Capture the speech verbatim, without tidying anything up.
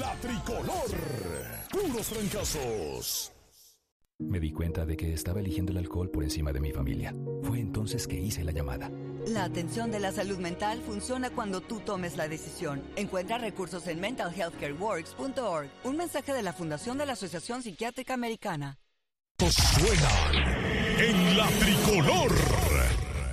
La Tricolor. Puros fracasos. Me di cuenta de que estaba eligiendo el alcohol por encima de mi familia. Fue entonces que hice la llamada. La atención de la salud mental funciona cuando tú tomes la decisión. Encuentra recursos en mental health care works punto org. Un mensaje de la Fundación de la Asociación Psiquiátrica Americana. Suenan en La Tricolor.